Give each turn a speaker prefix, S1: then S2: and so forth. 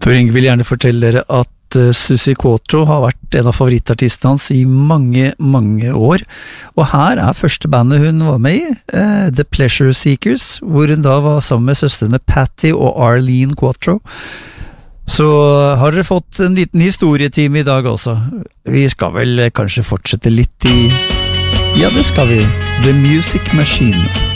S1: Tor Inge vil gjerne fortelle dere at Susie Quatro har vært en av favorittartistene hans i mange, mange år. Og her første bandet hun var med i, The Pleasure Seekers, hvor hun da var sammen med søstrene Patty og Arlene Quatro. Så har dere fått en liten historietime i dag også. Vi skal vel kanskje fortsette litt i... Ja, det skal vi. The Music Machine.